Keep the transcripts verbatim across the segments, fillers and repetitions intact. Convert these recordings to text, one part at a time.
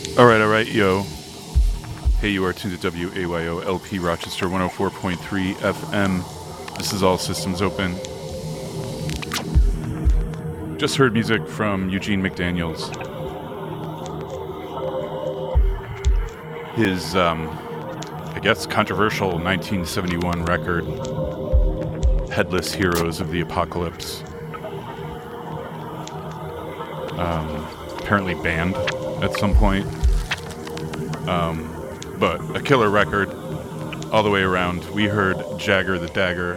All right, all right, yo. Hey, you are tuned to W A Y O L P Rochester one oh four point three F M. This is All Systems Open. Just heard music from Eugene McDaniels. His, um, I guess, controversial nineteen seventy-one record, Headless Heroes of the Apocalypse. Um, apparently banned at some point. Um, but a killer record all the way around. We heard Jagger the Dagger.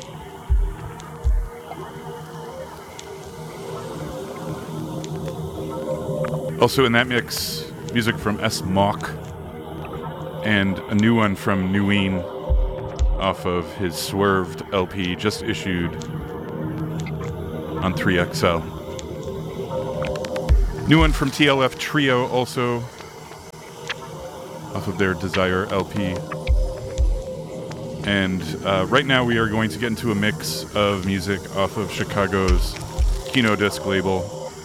Also in that mix, music from S. Mock and a new one from Nueen off of his Swerved L P just issued on three X L. New one from T L F Trio also off of their Desire L P. And uh, right now we are going to get into a mix of music off of Chicago's Kino Disc label,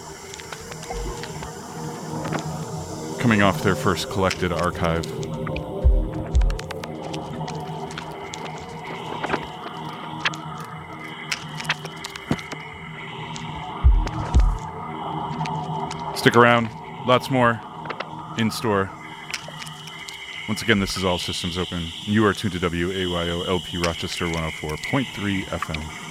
coming off their first collected archive. Stick around, lots more in store. Once again, this is All Systems Open. You are tuned to W A Y O L P Rochester one oh four point three F M.